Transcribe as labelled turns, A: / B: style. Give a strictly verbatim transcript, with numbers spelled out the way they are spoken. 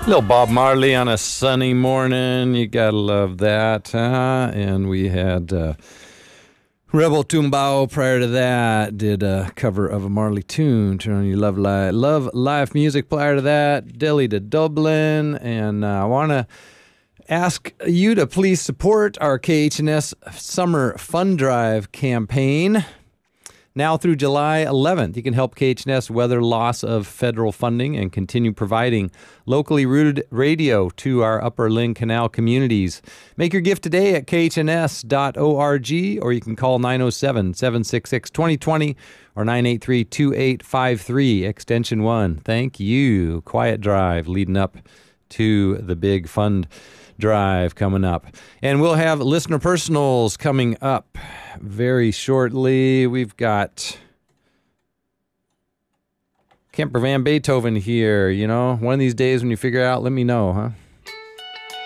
A: Little Bob Marley on a sunny morning. You gotta love that. Huh? And we had uh, Rebel Tumbao prior to that. Did a cover of a Marley tune. Turn on your love live, love live music prior to that. Delhi to Dublin. And uh, I want to ask you to please support our K H N S Summer Fund Drive campaign. Now through July eleventh, you can help K H N S weather loss of federal funding and continue providing locally rooted radio to our Upper Lynn Canal communities. Make your gift today at K H N S dot org, or you can call nine oh seven, seven six six, two oh two oh or nine eight three, two eight five three, extension one. Thank you. Quiet drive leading up to the big fund drive coming up. And we'll have listener personals coming up very shortly. We've got Kemper Van Beethoven here. You know, one of these days when you figure it out, let me know, huh?